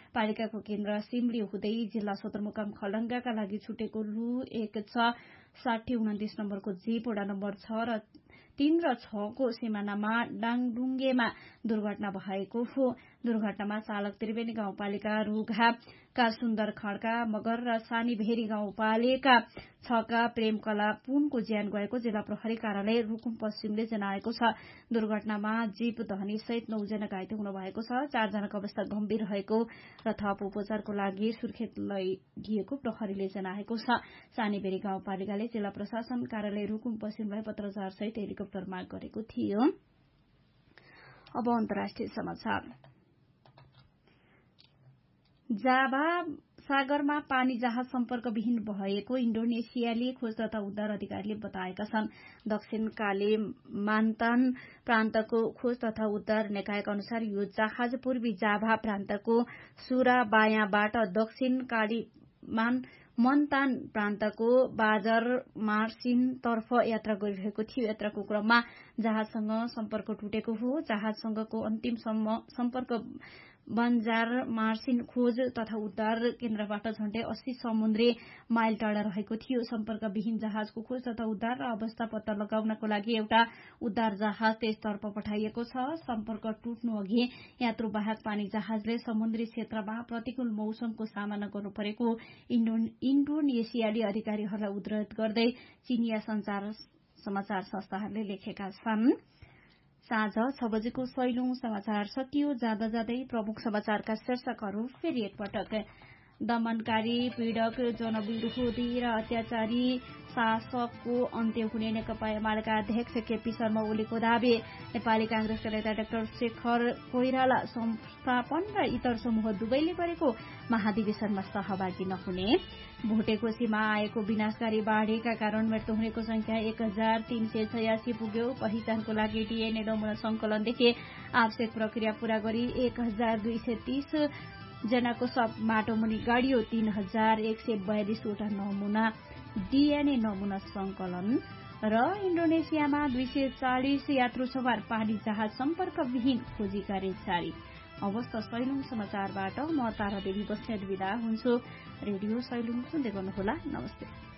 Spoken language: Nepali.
पालिकाको केन्द्र सिमली हुँदै जिल्ला सदरमुकाम खलङ्गाका लागि छुटेको रु 1/6029 नम्बरको जीप वडा नम्बर 6 र 3 र 6 को सिमानामा डाङडुङ्गेमा दुर्घटना भएको हो। दुर्घटनामा चालक त्रिवेणी गाउँपालिका रुघाका सुन्दर खड्का मगर र सानी भेरी गाउँपालिका 6 का प्रेमकला पुनको ज्यान गएको जिल्ला प्रहरी कार्यालय रुकुम पश्चिमले जनाएको छ। दुर्घटनामा जीप धनी सहित 9 जना घाइते हुनु भएको छ। 4 जनाको अवस्था गम्भीर रहेको र थप उपचारको लागि सुर्खेत लगिएको प्रहरीले जनाएको छ। सानी भेरी गाउँपालिकाले जिल्ला प्रशासन कार्यालय रुकुम पश्चिमलाई पत्रचार सहित हेलिकप्टर माग गरेको थियो। अब अन्तर्राष्ट्रिय समाचार। जाभा सागरमा पानी जहाज सम्पर्कविहीन भएको इण्डोनेसियाली खोज तथा उद्धार अधिकारीले बताएका छन्। दक्षिण कालिमान्तान प्रान्तको खोज तथा उद्धार निकायका अनुसार यो जहाज पूर्वी जाभा प्रान्तको सुराबायाबाट दक्षिण कालिमान्तान प्रान्तको बाजार मार्सिनतर्फ यात्रा गरिरहेको थियो। यात्राको क्रममा जहाजसँग सम्पर्क टुटेको हो। जहाजसँगको अन्तिम सम्पर्क बन्जार मार्सिन खोज तथा उद्धार केन्द्रबाट झण्डै 80 समुद्री माइल टाढा रहेको थियो। सम्पर्कविहीन जहाजको खोज तथा उद्धार र अवस्था पत्ता लगाउनको लागि एउटा उद्धार जहाज त्यसतर्फ पठाइएको छ। सम्पर्क टुट्नु अघि यात्रुवाहक पानी जहाजले समुद्री क्षेत्रमा प्रतिकूल मौसमको सामना गर्नु परेको इण्डोनेसियाली अधिकारीहरूलाई उद्धृत गर्दै चीनिया समाचार संस्थाहरूले लेखेका छन्। साँझ 6 बजेको सैलौं समाचार सकियो। जाँदा जाँदै प्रमुख समाचारका शीर्षकहरू फेरि एकपटक। दमनकारी पीड़क जनविरोधी र अत्याचारी शासकको अन्त्य हुने नेकपा एमालेका अध्यक्ष केपी शर्मा ओलीको दावी। नेपाली कांग्रेसका नेता डाक्टर शेखर कोइराला संस्थापन र इतर समूह दुवैले गरेको महाधिवेशनमा सहभागी नहुने। भोटेकोशीमा आएको विनाशकारी बाढ़ीका कारण मृत्यु हुनेको संख्या 1386 पुग्यो। पहिचानको लागि डीएनए नमूना संकलनदेखि आवश्यक प्रक्रिया पूरा गरी 1230 जनाको शव माटोमुनि गाडियो। 3142 वटा नमूना डीएनए नमूना संकलन। र इण्डोनेसियामा 240 यात्रु सवार पानी जहाज सम्पर्कविहीन खोजी कार्य जारी। अवस्था सैलुङ समाचारबाट म तारा देवी बस्नेत बिदा हुन्छु। रेडियो सैलुङ सुन्दै गर्नुहोला। नमस्ते।